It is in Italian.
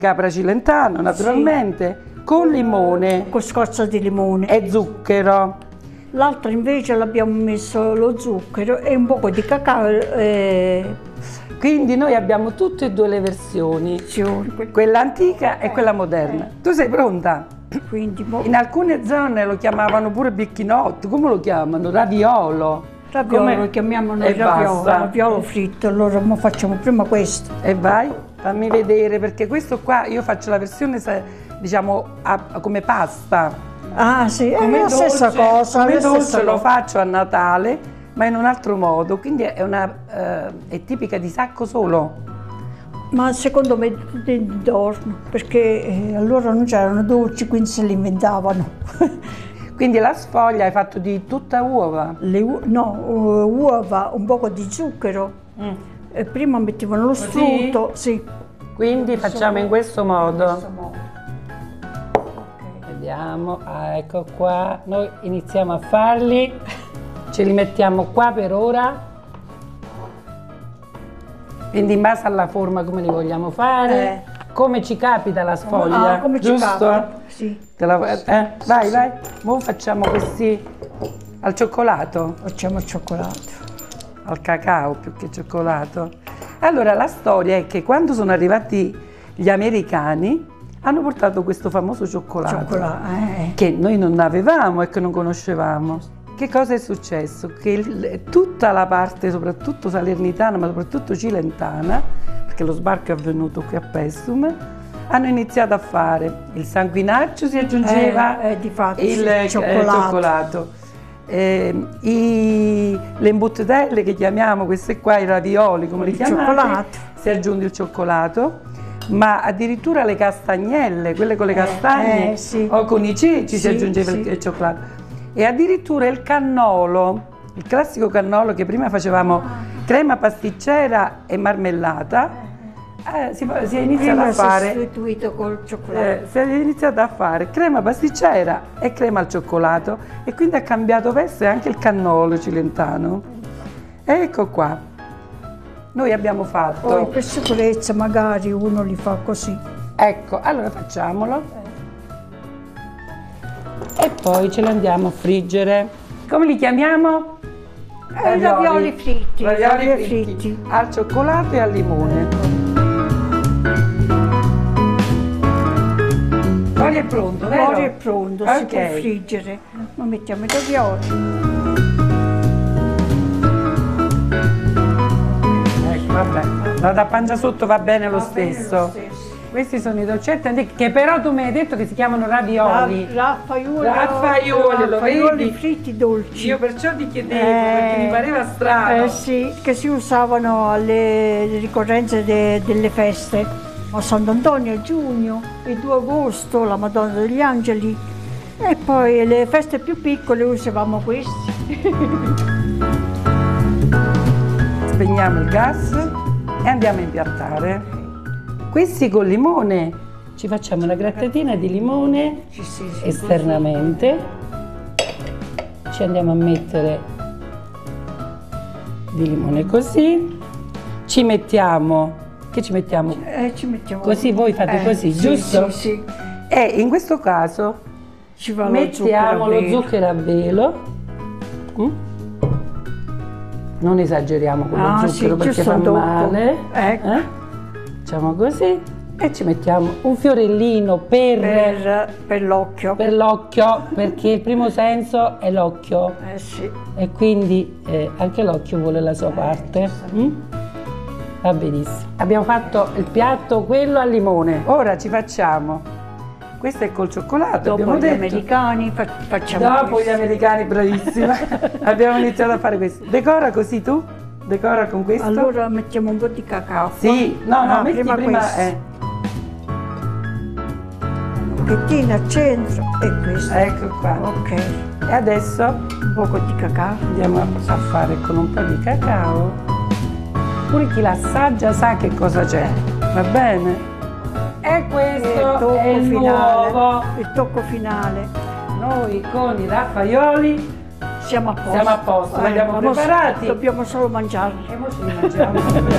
capra cilentano naturalmente, sì, con limone. Con scorza di limone. E zucchero. L'altra invece l'abbiamo messo lo zucchero e un po' di cacao. Quindi noi abbiamo tutte e due le versioni, quella antica e quella moderna. Tu sei pronta? Quindi, in alcune zone lo chiamavano pure bicchinotto, come lo chiamano? Raviolo. Raviolo, lo chiamiamo noi raviolo fritto, allora facciamo prima questo. E vai, fammi vedere, perché questo qua io faccio la versione, diciamo, come pasta. Ah sì, è la stessa cosa. Come dolce lo faccio a Natale, ma in un altro modo, quindi è tipica di Sacco solo. Ma secondo me di Dorno, perché allora non c'erano dolci, quindi se li inventavano. Quindi la sfoglia hai fatto di tutta uova? Uova, un po' di zucchero. E prima mettevano lo strutto, sì. Quindi facciamo in questo modo. Vediamo, ecco qua, noi iniziamo a farli, ce li mettiamo qua per ora. Quindi in base alla forma come li vogliamo fare, come ci capita la sfoglia, come giusto? Ci capita, sì. Vai, vai. Ora facciamo questi al cioccolato. Facciamo al cioccolato. Al cacao più che cioccolato. Allora la storia è che quando sono arrivati gli americani hanno portato questo famoso cioccolato che noi non avevamo e che non conoscevamo. Che cosa è successo? Che tutta la parte, soprattutto salernitana, ma soprattutto cilentana, perché lo sbarco è avvenuto qui a Paestum, hanno iniziato a fare il sanguinaccio, si aggiungeva il cioccolato. Le imbuttitelle che chiamiamo, queste qua, i ravioli, come li chiamate, si aggiunge il cioccolato, ma addirittura le castagnelle, quelle con le castagne o con i ceci si aggiungeva il cioccolato. E addirittura il cannolo, il classico cannolo che prima facevamo crema pasticcera e marmellata, si è iniziato a fare sostituito col cioccolato. Si è iniziato a fare crema pasticcera e crema al cioccolato, e quindi ha cambiato veste anche il cannolo cilentano. Ecco qua, noi abbiamo fatto. Poi per sicurezza magari uno li fa così. Ecco, allora facciamolo. E poi ce li andiamo a friggere. Come li chiamiamo? Ravioli fritti. Ravioli fritti al cioccolato e al limone. L'olio è pronto, vero? L'olio è pronto, si può friggere. Ma mettiamo i ravioli. Ecco, vabbè. La da pancia sotto va bene lo stesso. Questi sono i dolcetti antichi, che però tu mi hai detto che si chiamano ravioli. Raffaaioli, lo vedi? Fritti dolci. Io perciò ti chiedevo, perché mi pareva strano. Sì, che si usavano alle ricorrenze delle feste. A Sant'Antonio a giugno, il 2 agosto, la Madonna degli Angeli. E poi le feste più piccole usavamo questi. Spegniamo il gas e andiamo a impiattare. Questi con limone, ci facciamo una grattatina di limone esternamente, ci andiamo a mettere di limone così, ci mettiamo, che ci mettiamo? Ci mettiamo così, voi fate così, giusto? Sì. E in questo caso ci va mettiamo lo zucchero a velo. Non esageriamo con lo zucchero perché fa male. Ecco. Facciamo così e ci mettiamo un fiorellino per l'occhio. Per l'occhio, perché il primo senso è l'occhio. Sì. E quindi anche l'occhio vuole la sua parte. Va benissimo. Abbiamo fatto il piatto, quello al limone. Ora ci facciamo. Questo è col cioccolato. Dopo gli americani facciamo Dopo questo. Gli americani, bravissima. Abbiamo iniziato a fare questo. Decora così tu? Decora con questo? Allora mettiamo un po' di cacao. Sì, no, metti prima questo. Un pochettino al centro e questo. Ecco qua. Ok. E adesso un po' di cacao. Andiamo a fare con un po' di cacao. Pure chi l'assaggia sa che cosa c'è. Va bene? E questo è il nuovo. Il tocco finale. Noi con i raffaaioli siamo a posto, li abbiamo preparati. Dobbiamo solo mangiarli. E poi ce li mangiamo.